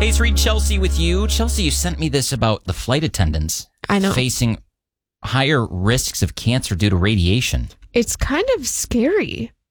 Hey, it's Reed Chelsea with you. Chelsea, you sent me this about the flight attendants I know. facing higher risks of cancer due to radiation. It's kind of scary.